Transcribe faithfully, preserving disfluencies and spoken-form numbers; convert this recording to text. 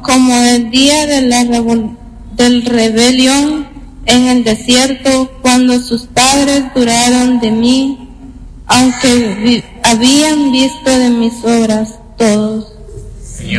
como el día de la revol- del rebelión en el desierto, cuando sus padres duraron de mí, aunque vi- habían visto de mis obras todos.